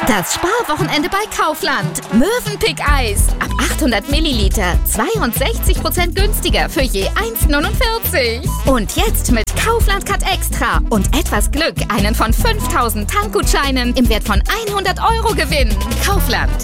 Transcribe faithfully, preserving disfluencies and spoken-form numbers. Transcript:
Das Sparwochenende bei Kaufland. Mövenpick-Eis. Ab achthundert Milliliter. zweiundsechzig Prozent günstiger für je eins neunundvierzig. Und jetzt mit Kaufland Cut Extra und etwas Glück einen von fünftausend Tankgutscheinen im Wert von hundert Euro gewinnen. Kaufland.